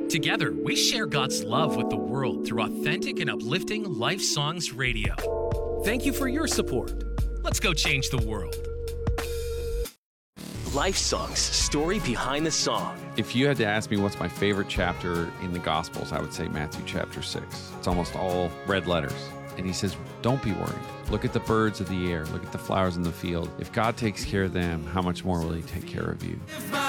Together, we share God's love with the world through authentic and uplifting Life Songs Radio. Thank you for your support. Let's go change the world. Life Songs, story behind the song. If you had to ask me what's my favorite chapter in the Gospels, I would say Matthew chapter 6. It's almost all red letters. And he says, don't be worried. Look at the birds of the air. Look at the flowers in the field. If God takes care of them, how much more will he take care of you?